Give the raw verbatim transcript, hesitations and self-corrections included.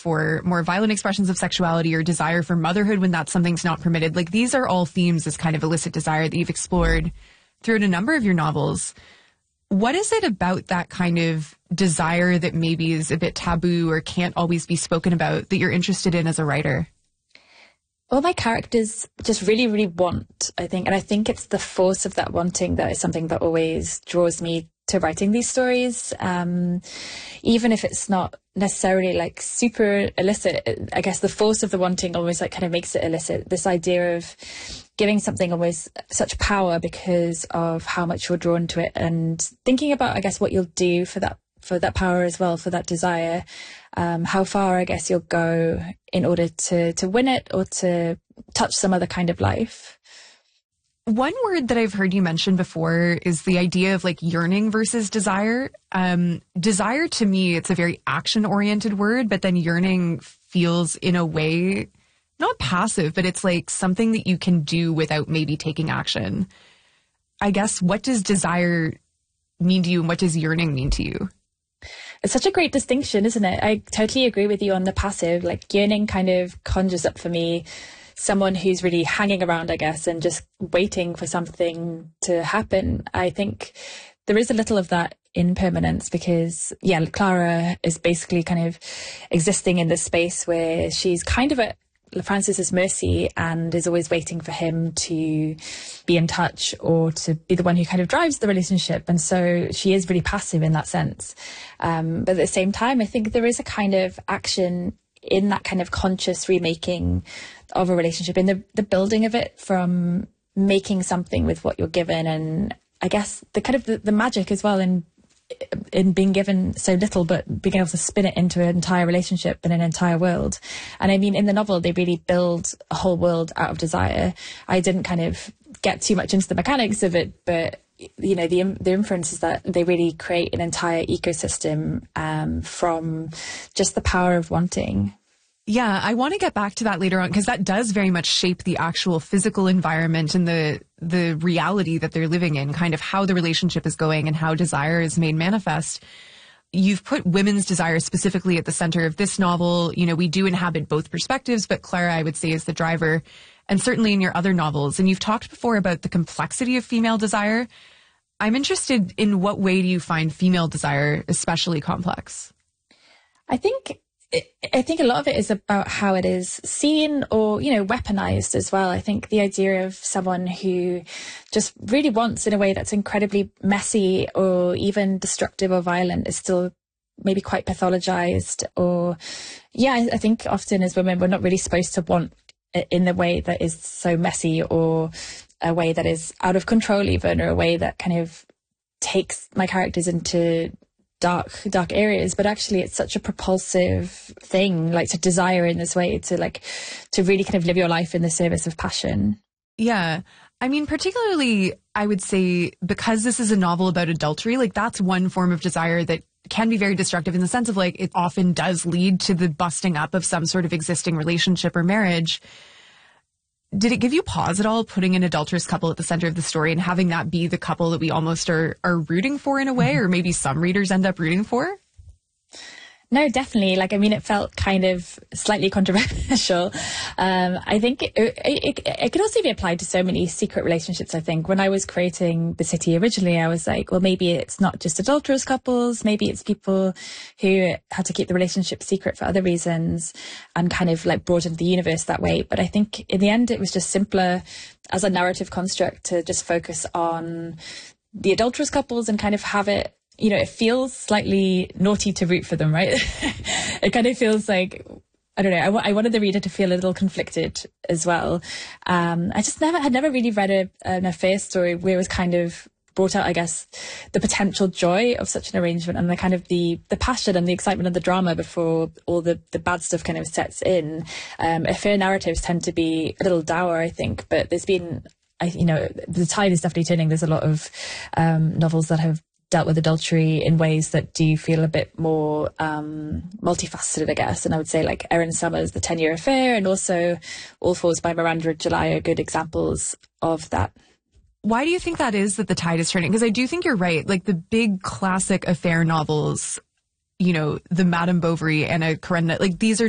for more violent expressions of sexuality or desire for motherhood when that something's not permitted. Like, these are all themes as kind of illicit desire that you've explored throughout a number of your novels. What is it about that kind of desire that maybe is a bit taboo or can't always be spoken about that you're interested in as a writer? Well, my characters just really, really want, I think. And I think it's the force of that wanting that is something that always draws me to writing these stories. Um, even if it's not necessarily like super illicit, I guess the force of the wanting always like kind of makes it illicit. This idea of giving something always such power because of how much you're drawn to it, and thinking about, I guess, what you'll do for that for that power as well, for that desire, um, how far, I guess, you'll go in order to, to win it or to touch some other kind of life. One word that I've heard you mention before is the idea of like yearning versus desire. Um, desire, to me, it's a very action-oriented word, but then yearning feels in a way not passive, but it's like something that you can do without maybe taking action. I guess, what does desire mean to you and what does yearning mean to you? It's such a great distinction, isn't it? I totally agree with you on the passive. Like, yearning kind of conjures up for me someone who's really hanging around, I guess, and just waiting for something to happen. I think there is a little of that impermanence because, yeah, Clara is basically kind of existing in this space where she's kind of at Francis's mercy and is always waiting for him to be in touch or to be the one who kind of drives the relationship. And so she is really passive in that sense. Um, but at the same time, I think there is a kind of action in that kind of conscious remaking of a relationship, in the, the building of it from making something with what you're given. And I guess the kind of the, the magic as well in in being given so little, but being able to spin it into an entire relationship and an entire world. And I mean, in the novel, they really build a whole world out of desire. I didn't kind of get too much into the mechanics of it, but you know, the the inference is that they really create an entire ecosystem um, from just the power of wanting. Yeah, I want to get back to that later on because that does very much shape the actual physical environment and the the reality that they're living in, kind of how the relationship is going and how desire is made manifest. You've put women's desire specifically at the center of this novel. You know, we do inhabit both perspectives, but Clara, I would say, is the driver, and certainly in your other novels. And you've talked before about the complexity of female desire. I'm interested in what way do you find female desire especially complex? I think I think a lot of it is about how it is seen or, you know, weaponized as well. I think the idea of someone who just really wants in a way that's incredibly messy or even destructive or violent is still maybe quite pathologized. Or, yeah, I, I think often as women, we're not really supposed to want in the way that is so messy or a way that is out of control even, or a way that kind of takes my characters into dark dark areas. But actually it's such a propulsive thing, like to desire in this way, to like to really kind of live your life in the service of passion. Yeah, I mean, particularly I would say because this is a novel about adultery, like that's one form of desire that can be very destructive in the sense of like it often does lead to the busting up of some sort of existing relationship or marriage. Did it give you pause at all putting an adulterous couple at the center of the story and having that be the couple that we almost are, are rooting for in a way, or maybe some readers end up rooting for? No, definitely. Like, I mean, it felt kind of slightly controversial. Um, I think it, it, it, it could also be applied to so many secret relationships. I think when I was creating The City originally, I was like, well, maybe it's not just adulterous couples. Maybe it's people who had to keep the relationship secret for other reasons and kind of like broaden the universe that way. But I think in the end, it was just simpler as a narrative construct to just focus on the adulterous couples and kind of have it, you know, it feels slightly naughty to root for them, right? It kind of feels like, I don't know, I, w- I wanted the reader to feel a little conflicted as well. Um, I just never had never really read a, an affair story where it was kind of brought out, I guess, the potential joy of such an arrangement and the kind of the, the passion and the excitement of the drama before all the, the bad stuff kind of sets in. Um, affair narratives tend to be a little dour, I think, but there's been, I, you know, the tide is definitely turning. There's a lot of um, novels that have dealt with adultery in ways that do feel a bit more um, multifaceted, I guess. And I would say like Erin Summers' The ten-Year Affair and also All Fours by Miranda July are good examples of that. Why do you think that is that the tide is turning? Because I do think you're right. Like the big classic affair novels, you know, the Madame Bovary, Anna Karenina, like these are